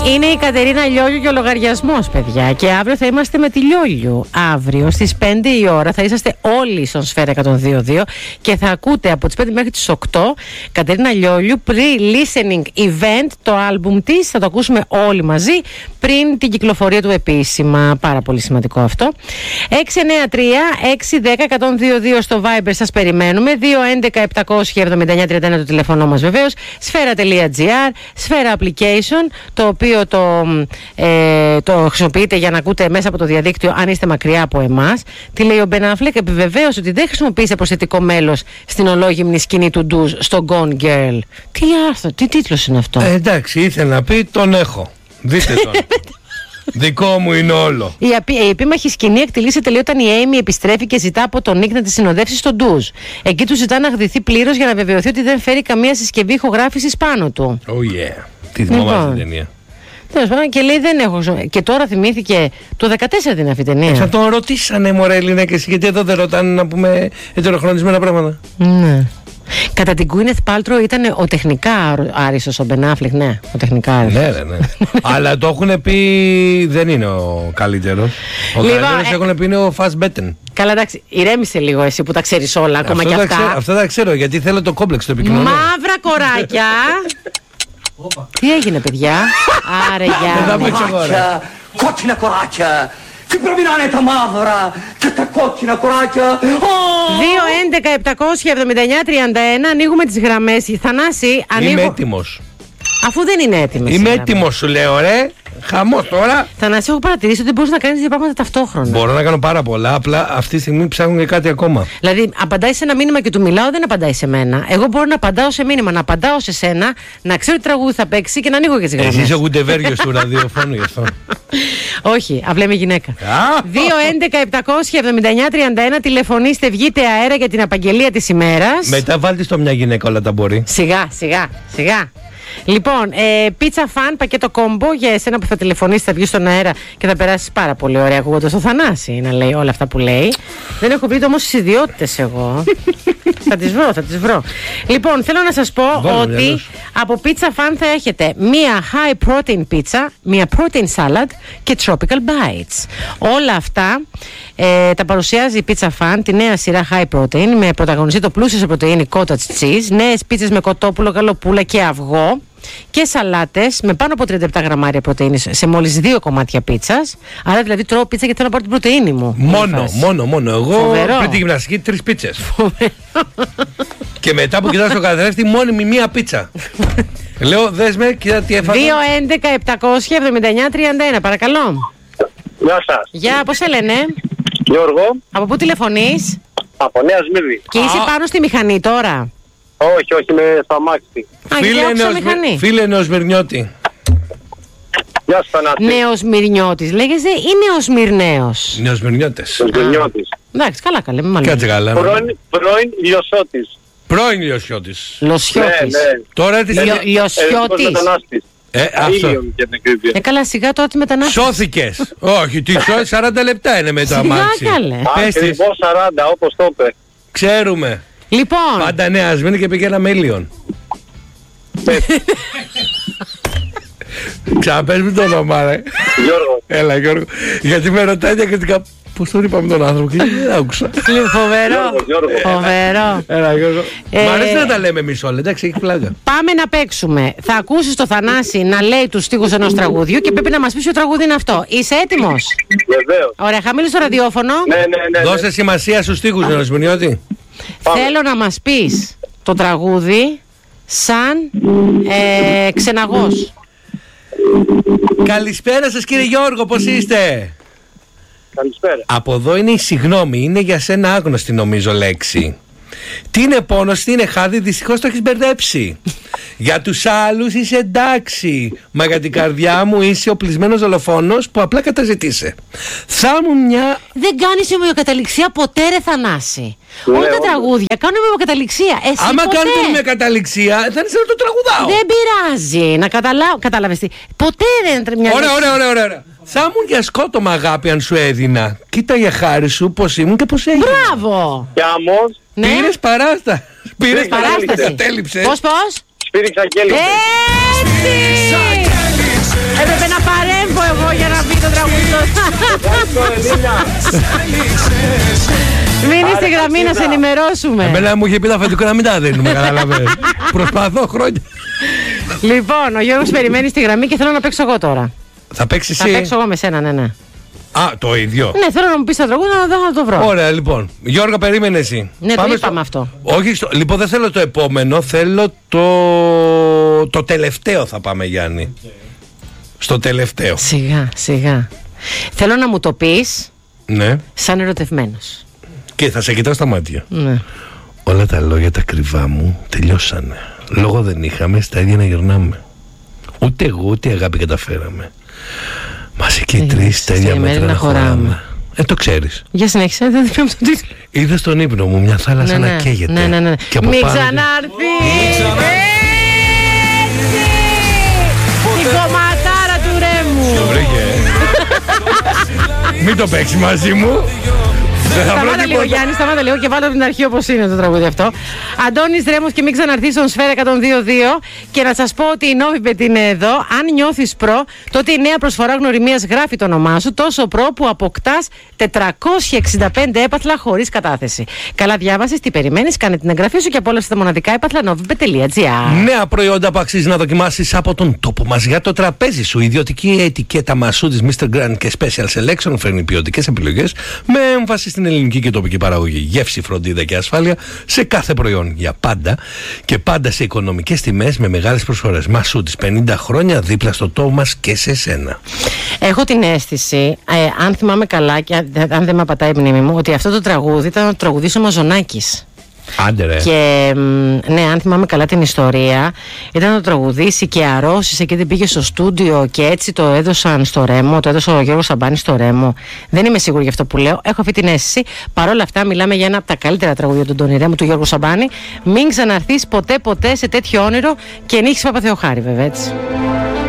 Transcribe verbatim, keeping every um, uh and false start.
Είναι η Κατερίνα Λιόλιου και ο λογαριασμός, παιδιά. Και αύριο θα είμαστε με τη Λιόλιου. Αύριο στις πέντε η ώρα θα είσαστε όλοι στον Σφαίρα εκατόν δύο κόμμα δύο και θα ακούτε από τις πέντε μέχρι τις οκτώ Κατερίνα Λιόλιου pre-listening event, το άλμπουμ της. Θα το ακούσουμε όλοι μαζί πριν την κυκλοφορία του επίσημα. Πάρα πολύ σημαντικό αυτό. έξι εννιά τρία έξι ένα μηδέν ένα μηδέν δύο δύο στο Viber σας περιμένουμε. δύο έντεκα επτακόσια εβδομήντα εννιά τριάντα ένα το τηλέφωνο μας βεβαίως. Σφαίρα.gr, Σφαίρα application, το οποίο το, ε, το χρησιμοποιείτε για να ακούτε μέσα από το διαδίκτυο αν είστε μακριά από εμάς. Τι λέει ο Μπεν Αφλεκ? Επιβεβαίωσε ότι δεν χρησιμοποίησε προσθετικό μέλος στην ολόγυμνη σκηνή του Ντουζ στο Gone Girl. Τι άρθρο, τι τίτλος είναι αυτό? Ε, εντάξει, ήθελα να πει τον έχω. Δείτε τον. Δικό μου είναι όλο. Η, απει, η επίμαχη σκηνή εκτελήσεται, λέει, όταν η Amy επιστρέφει και ζητά από τον Νίκ να τη συνοδεύσει στον Ντουζ. Εκεί του ζητά να γδυθεί πλήρως για να βεβαιωθεί ότι δεν φέρει καμία συσκευή ηχογράφησης πάνω του. Oh yeah. Τι θυμόμαστε Λοιπόν. την ταινία. Τέλος πάντων, και λέει δεν έχω. Και τώρα θυμήθηκε το δεκατέσσερα την αυτή ταινία. Θα τον ρωτήσανε, μωρέ Ελληνέκες, γιατί εδώ δεν ρωτάνε να πούμε ετεροχρονισμένα πράγματα. Ναι. Κατά την Gwyneth Paltrow ήταν ο τεχνικά άριστος ο Ben Affleck, ναι, ο τεχνικά άριστος. Ναι, ναι, ναι. Αλλά το έχουν πει δεν είναι ο καλύτερος. Ο Λοιπόν, καλύτερος ε... έχουν πει είναι ο Fassbender. Καλά, εντάξει, ηρέμησε λίγο εσύ που τα ξέρεις όλα, ακόμα αυτό και τα αυτά. Ξέρω, αυτά τα ξέρω, γιατί θέλω το κόμπλεξ το επικοινωνία. Μαύρα κοράκια. Τι έγινε, παιδιά? Άρε, για. Κόκκινα κοράκια. Τι πρέπει να είναι τα μαύρα και τα κόκκινα κοράκια. δύο έντεκα επτακόσια εβδομήντα εννιά τριάντα ένα, ανοίγουμε τις γραμμές. Θανάση, ανοίγω. Είμαι έτοιμος. Αφού δεν είναι έτοιμες. Είμαι έτοιμος, σου λέω, ρε. Χαμός τώρα. Θανάση, έχω παρατηρήσει ότι μπορείς να κάνεις δύο πράγματα ταυτόχρονα. Μπορώ να κάνω πάρα πολλά, απλά αυτή τη στιγμή ψάχνουν και κάτι ακόμα. Δηλαδή, απαντάει σε ένα μήνυμα και του μιλάω, δεν απαντάει σε μένα. Εγώ μπορώ να απαντάω σε μήνυμα, να απαντάω σε σένα, να ξέρω τι τραγούδι θα παίξει και να ανοίγω και τις γραμμές. Εσύ είσαι γουντεβέργιος του ραδιοφώνου γι' αυτό. Όχι, απλά είμαι γυναίκα. δύο έντεκα επτακόσια εβδομήντα εννιά τριάντα ένα, τηλεφωνήστε, βγείτε αέρα για την απαγγελία της ημέρας. Μετά βάλτε στο μια γυναίκα όλα τα μπορεί. Σιγά, σιγά, σιγά. Λοιπόν, ε, πίτσα φαν, πακέτο κόμπο για εσένα που θα τηλεφωνήσεις, θα βγεις στον αέρα και θα περάσεις πάρα πολύ ωραία ακούγοντας το Θανάση να λέει όλα αυτά που λέει. Δεν έχω βρει όμως τις ιδιότητες εγώ. Θα τις βρω, θα τις βρω. Λοιπόν, θέλω να σας πω Βάλω ότι μυαλός. από πίτσα φαν θα έχετε μία high protein πίτσα, μία protein salad και tropical bites. Όλα αυτά ε, τα παρουσιάζει η πίτσα φαν, τη νέα σειρά high protein με πρωταγωνιστή το πλούσιο σε πρωτεΐνη cottage cheese, νέες πίτσες με κοτόπουλο, γαλοπούλα και αυγό και σαλάτες με πάνω από τριάντα επτά γραμμάρια πρωτεΐνης σε μόλις δύο κομμάτια πίτσας. Άρα δηλαδή τρώω πίτσα γιατί θέλω να πάρω την πρωτεΐνη μου. Μόνο, μόνο, μόνο. Εγώ Φοβερό. πριν τη γυμναστική τρεις πίτσες. Και μετά που κοιτάω στο καθρέφτη μόνιμη μία πίτσα. Λέω δες με, κοίτα τι έφαγα. δύο έντεκα επτακόσια εβδομήντα εννιά τριάντα ένα, παρακαλώ. Γεια σας. Γεια, πώς σε λένε? Γιώργο, Από πού τηλεφωνείς? από Νέα Σμύρνη. Και είσαι πάνω στη μηχανή τώρα? Όχι, όχι, είμαι στο αμάξι. Α, γιατί άκουσα μηχανή. Φίλε Νεοσμυρνιώτη. Γεια σας, Θανάση. Νεοσμυρνιώτης λέγεσαι ή Νεοσμυρναίος? Νεοσμυρνιώτες. Σμυρνιώτης. Εντάξει, καλά καλέ, μάλλον. Κάτσε καλά. Πρώην, πρώην Λιωσότης. Πρώην Λιωσιώτης. Λοσιώτης. Ναι, ναι. Τώρα τι. Λιο- Λιωσιώτης. Ελληνικός μετανάστης. Ε, αυτό. Ήλιον για την ακρίβεια. Ε, καλά, σιγά τώρα τη μετανάστευση. Σώθηκες. Όχι, τι σώ, σαράντα λεπτά είναι με το Σιγά αμάξι. καλέ. Πες της. Ακριβώς σαράντα, όπως το είπε. Ξέρουμε. Λοιπόν, Πάντα Νέα Σμύρνη και πηγαίναμε Ήλιον. Ξαναπες μου το όνομα, ρε. Γιώργο. Έλα, Γιώργο. Γιατί με ρωτάει διακριτικά πώς τον είπαμε τον άνθρωπο και δεν άκουσα. φοβερό. Γιώργο, Γιώργο. Φοβερό. Έλα, Γιώργο. Ε, Μ' αρέσει να τα λέμε εμείς όλα, εντάξει, έχει πλάκα. Πάμε να παίξουμε. Θα ακούσεις το Θανάση να λέει τους στίχους ενός τραγουδιού και πρέπει να μας πεις ποιο τραγούδι είναι αυτό. Είσαι έτοιμος? Βεβαίως. Ωραία, χαμήλωσε το ραδιόφωνο. Ναι, ναι, ναι, ναι. Δώσε σημασία στους στίχους, Νεοσμυρνιώτη. Θέλω να μας πεις το τραγούδι σαν ε, ξεναγός. Καλησπέρα σας, κύριε Γιώργο, πώς είστε? Καλησπέρα. Από εδώ είναι η συγγνώμη, είναι για σένα άγνωστη νομίζω λέξη. Τι είναι πόνος, τι είναι χάδι, δυστυχώς το έχεις μπερδέψει. Για τους άλλους είσαι εντάξει, μα για την καρδιά μου είσαι ο πλεισμένος δολοφόνος που απλά καταζητείσαι. Θα μου μια... Δεν κάνεις ομοιοκαταληξία ποτέ, ρε Θανάση. Ναι, Όλα τα όντως. τραγούδια κάνουν ομοιοκαταληξία. Εσύ Άμα ποτέ. κάνετε μια καταληξία, θα είναι σαν να το τραγουδάω. Δεν πειράζει. Να καταλάβω. Κατάλαβες τι. Ποτέ δεν είναι μια. Ωραία, ωραία, ωραία, ωραία. Θα ήμουν για σκότωμα αγάπη αν σου έδινα. Κοίτα για χάρη σου πώς ήμουν και πώς έγινα. Μπράβο. Και άμμος, Ναι. Πήρες παράστα. Πήρες Παράσταση. Τέλειψε. Πώς, πώς. σπίριξα και έλειψε. Έτσι. Μείνει στη γραμμή να σε ενημερώσουμε. Εμένα μου είχε πει το αφεντικό να μην τα δίνουμε, καταλαβαίνεις. Προσπαθώ χρόνια. Λοιπόν, ο Γιώργος περιμένει στη γραμμή και θέλω να παίξω εγώ τώρα. Θα παίξεις Θα εσύ? παίξω εγώ με σένα, ναι, ναι. Α, το ίδιο. Ναι, θέλω να μου πεις το τραγούδι να δω να το βρω. Ωραία, λοιπόν. Γιώργο, περίμενε εσύ. Ναι, Πάμε το είπαμε στο... αυτό. Όχι, στο... λοιπόν, δεν θέλω το επόμενο. Θέλω το. Το τελευταίο θα πάμε, Γιάννη. Okay. Στο τελευταίο. Σιγά, σιγά. Θέλω να μου το πεις. Ναι. Σαν ερωτευμένος. Και θα σε κοιτάω στα μάτια. Ναι. Όλα τα λόγια τα κρυβά μου τελειώσανε. Λόγο δεν είχαμε, στα ίδια να γυρνάμε. Ούτε εγώ ούτε η αγάπη καταφέραμε. Μαζί και οι τρεις στα ίδια μέτρα να χωράμε. Ε, το ξέρεις. Για συνέχισε, δεν θυμάμαι το τίτλο. Είδα στον ύπνο μου μια θάλασσα Ναι, να ναι. καίγεται. Ναι, ναι, ναι. Και από Μην πάνω- ξανάρθει! Έτσι! Την κομματάρα του Ρέμου! Βρήκε. Μην το παίξει μαζί μου. Δεν θα βρω Σταμάτα λίγο, τίποτα. Γιάννη, σταμάτα λίγο και βάλω από την αρχή όπως είναι το τραγούδι αυτό. Αντώνης Ρέμος και Μην ξαναρθεί στον Σφαίρα εκατόν δύο δύο. Και να σας πω ότι η Novibet είναι εδώ. Αν νιώθεις προ, τότε η νέα προσφορά γνωριμίας γράφει το όνομά σου. Τόσο προ που αποκτάς τετρακόσια εξήντα πέντε έπαθλα χωρίς κατάθεση. Καλά διάβασες, τι περιμένεις, κάνε την εγγραφή σου και απόλαυσε τα μοναδικά έπαθλα novibet τελεία gr. Νέα προϊόντα που αξίζει να δοκιμάσεις από τον τόπο μας για το τραπέζι σου. Η ιδιωτική ετικέτα Μασούτης μίστερ Grand και Special Selection φέρνει ποιοτικές επιλογές με έμφαση στην ελληνική και τοπική παραγωγή. Γεύση, φροντίδα και ασφάλεια σε κάθε προϊόν. Για πάντα και πάντα σε οικονομικές τιμές με μεγάλες προσφορές. Μασούτης, πενήντα χρόνια δίπλα στο τόπο μας και σε σένα. Έχω την αίσθηση, ε, αν θυμάμαι καλά και αν, αν δεν με απατάει η μνήμη μου, ότι αυτό το τραγούδι ήταν το τραγουδίσει ο Μαζονάκης. Άντε ρε. Και μ, ναι, αν θυμάμαι καλά την ιστορία, ήταν να το τραγουδήσει και αρρώστησε και δεν πήγε στο στούντιο και έτσι το έδωσαν στο Ρέμο, το έδωσε ο Γιώργος Σαμπάνης στο Ρέμο. Δεν είμαι σίγουρη για αυτό που λέω. Έχω αυτή την αίσθηση. Παρ' όλα αυτά, μιλάμε για ένα από τα καλύτερα τραγούδια του Ντόνι Ρέμου, του Γιώργου Σαμπάνη. Μην ξαναρθείς ποτέ ποτέ σε τέτοιο όνειρο και νύχεις Παπαθεοχάρη, βέβαια έτσι.